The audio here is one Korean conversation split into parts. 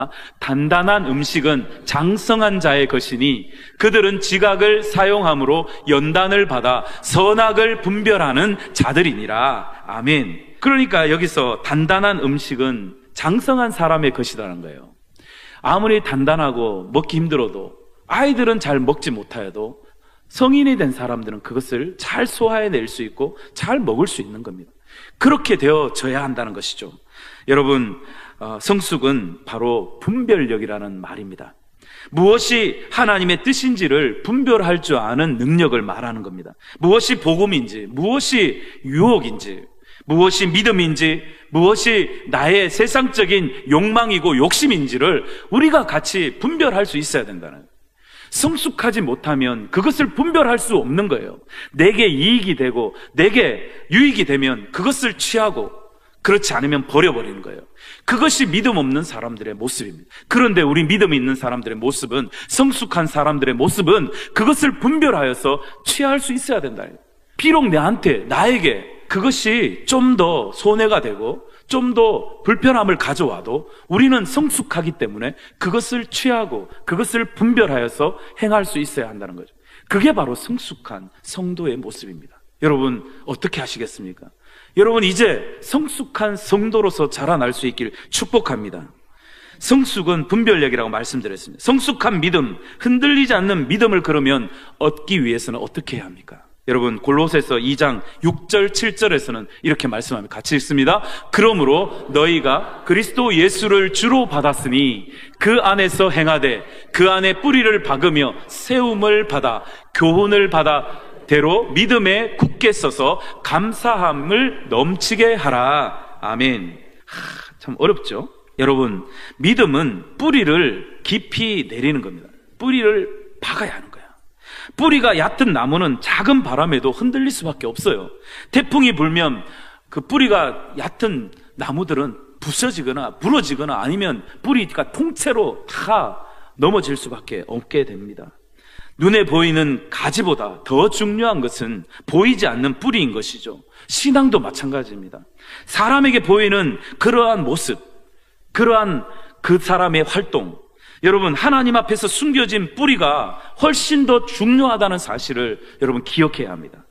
단단한 음식은 장성한 자의 것이니 그들은 지각을 사용함으로 연단을 받아 선악을 분별하는 자들이니라. 아멘. 그러니까 여기서 단단한 음식은 장성한 사람의 것이라는 거예요. 아무리 단단하고 먹기 힘들어도, 아이들은 잘 먹지 못하여도 성인이 된 사람들은 그것을 잘 소화해낼 수 있고 잘 먹을 수 있는 겁니다. 그렇게 되어져야 한다는 것이죠. 여러분, 성숙은 바로 분별력이라는 말입니다. 무엇이 하나님의 뜻인지를 분별할 줄 아는 능력을 말하는 겁니다. 무엇이 복음인지, 무엇이 유혹인지, 무엇이 믿음인지, 무엇이 나의 세상적인 욕망이고 욕심인지를 우리가 같이 분별할 수 있어야 된다는 거예요. 성숙하지 못하면 그것을 분별할 수 없는 거예요. 내게 이익이 되고 내게 유익이 되면 그것을 취하고, 그렇지 않으면 버려버리는 거예요. 그것이 믿음 없는 사람들의 모습입니다. 그런데 우리 믿음 있는 사람들의 모습은, 성숙한 사람들의 모습은 그것을 분별하여서 취할 수 있어야 된다. 비록 나에게 그것이 좀 더 손해가 되고 좀 더 불편함을 가져와도 우리는 성숙하기 때문에 그것을 취하고 그것을 분별하여서 행할 수 있어야 한다는 거죠. 그게 바로 성숙한 성도의 모습입니다. 여러분, 어떻게 하시겠습니까? 여러분, 이제 성숙한 성도로서 자라날 수 있길 축복합니다. 성숙은 분별력이라고 말씀드렸습니다. 성숙한 믿음, 흔들리지 않는 믿음을 그러면 얻기 위해서는 어떻게 해야 합니까? 여러분, 골로새서 2장 6절 7절에서는 이렇게 말씀합니다. 같이 읽습니다. 그러므로 너희가 그리스도 예수를 주로 받았으니 그 안에서 행하되 그 안에 뿌리를 박으며 세움을 받아 교훈을 받아 대로 믿음에 굳게 서서 감사함을 넘치게 하라. 아멘. 참 어렵죠? 여러분, 믿음은 뿌리를 깊이 내리는 겁니다. 뿌리를 박아야 하는 거예요. 뿌리가 얕은 나무는 작은 바람에도 흔들릴 수밖에 없어요. 태풍이 불면 그 뿌리가 얕은 나무들은 부서지거나 부러지거나 아니면 뿌리가 통째로 다 넘어질 수밖에 없게 됩니다. 눈에 보이는 가지보다 더 중요한 것은 보이지 않는 뿌리인 것이죠. 신앙도 마찬가지입니다. 사람에게 보이는 그러한 모습, 그러한 그 사람의 활동, 여러분, 하나님 앞에서 숨겨진 뿌리가 훨씬 더 중요하다는 사실을 여러분 기억해야 합니다.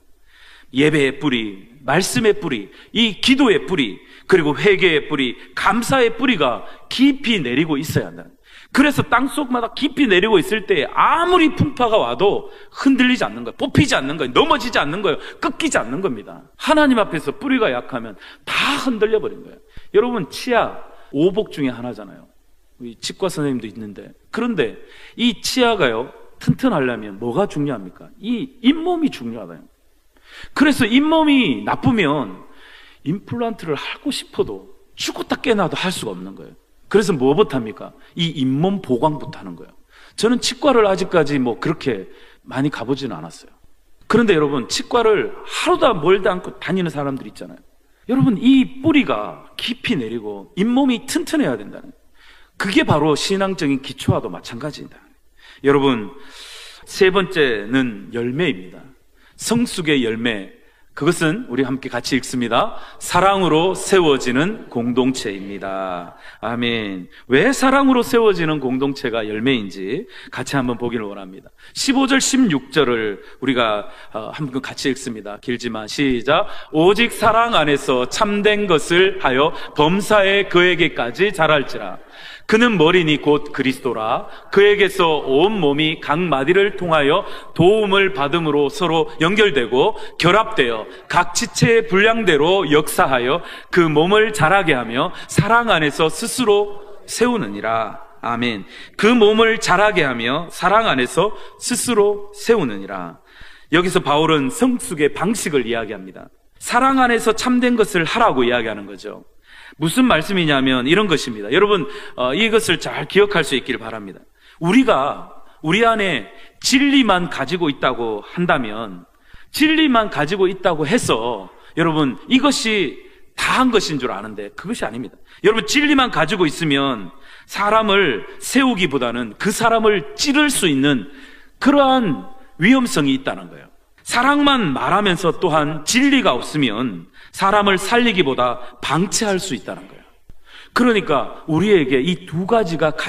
예배의 뿌리, 말씀의 뿌리, 이 기도의 뿌리, 그리고 회개의 뿌리, 감사의 뿌리가 깊이 내리고 있어야 한다는 거예요. 그래서 땅속마다 깊이 내리고 있을 때 아무리 풍파가 와도 흔들리지 않는 거예요. 뽑히지 않는 거예요. 넘어지지 않는 거예요. 꺾이지 않는 겁니다. 하나님 앞에서 뿌리가 약하면 다 흔들려 버린 거예요. 여러분, 치아 오복 중에 하나잖아요. 우리 치과 선생님도 있는데, 그런데 이 치아가요 튼튼하려면 뭐가 중요합니까? 이 잇몸이 중요하다요. 그래서 잇몸이 나쁘면 임플란트를 하고 싶어도 죽었다 깨나도 할 수가 없는 거예요. 그래서 뭐부터 합니까? 이 잇몸 보강부터 하는 거예요. 저는 치과를 아직까지 그렇게 많이 가보지는 않았어요. 그런데 여러분, 치과를 하루도 멀다 않고 다니는 사람들 있잖아요. 여러분, 이 뿌리가 깊이 내리고 잇몸이 튼튼해야 된다는 거예요. 그게 바로 신앙적인 기초와도 마찬가지입니다. 여러분, 세 번째는 열매입니다. 성숙의 열매, 그것은 우리 함께 같이 읽습니다. 사랑으로 세워지는 공동체입니다. 아멘. 왜 사랑으로 세워지는 공동체가 열매인지 같이 한번 보기를 원합니다. 15절 16절을 우리가 한번 같이 읽습니다. 길지만 시작. 오직 사랑 안에서 참된 것을 하여 범사에 그에게까지 자랄지라. 그는 머리니 곧 그리스도라. 그에게서 온 몸이 각 마디를 통하여 도움을 받음으로 서로 연결되고 결합되어 각 지체의 분량대로 역사하여 그 몸을 자라게 하며 사랑 안에서 스스로 세우느니라. 아멘. 그 몸을 자라게 하며 사랑 안에서 스스로 세우느니라. 여기서 바울은 성숙의 방식을 이야기합니다. 사랑 안에서 참된 것을 하라고 이야기하는 거죠. 무슨 말씀이냐면 이런 것입니다. 여러분, 이것을 잘 기억할 수 있기를 바랍니다. 우리가 우리 안에 진리만 가지고 있다고 한다면, 진리만 가지고 있다고 해서 여러분 이것이 다한 것인 줄 아는데 그것이 아닙니다. 여러분, 진리만 가지고 있으면 사람을 세우기보다는 그 사람을 찌를 수 있는 그러한 위험성이 있다는 거예요. 사랑만 말하면서 또한 진리가 없으면 사람을 살리기보다 방치할 수 있다는 거예요. 그러니까 우리에게 이 두 가지가